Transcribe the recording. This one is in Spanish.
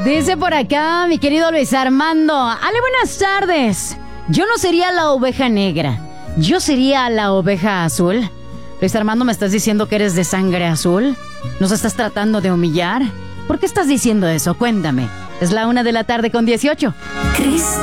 Dice por acá mi querido Luis Armando. Ale, buenas tardes. Yo no sería la oveja negra, yo sería la oveja azul. Luis Armando, ¿me estás diciendo que eres de sangre azul? ¿Nos estás tratando de humillar? ¿Por qué estás diciendo eso? Cuéntame. Es la 1:18 p.m.